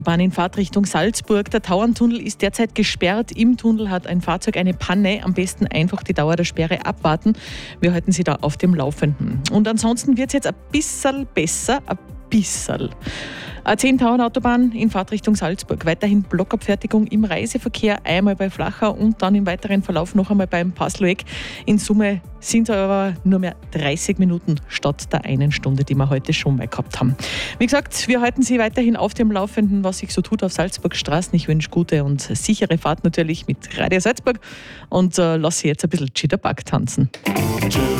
Bahn in Fahrtrichtung Salzburg. Der Tauerntunnel ist derzeit gesperrt. Im Tunnel hat ein Fahrzeug eine Panne. Am besten einfach die Dauer der Sperre abwarten. Wir halten Sie da auf dem Laufenden. Und ansonsten wird es jetzt ein bisschen besser. Ein bisschen. A10 Tauernautobahn in Fahrtrichtung Salzburg. Weiterhin Blockabfertigung im Reiseverkehr, einmal bei Flachau und dann im weiteren Verlauf noch einmal beim Pasloeck. In Summe sind es aber nur mehr 30 Minuten statt der 1 Stunde, die wir heute schon mal gehabt haben. Wie gesagt, wir halten Sie weiterhin auf dem Laufenden, was sich so tut auf Salzburgstraßen. Ich wünsche gute und sichere Fahrt natürlich mit Radio Salzburg und lasse Sie jetzt ein bisschen Jitterbug tanzen.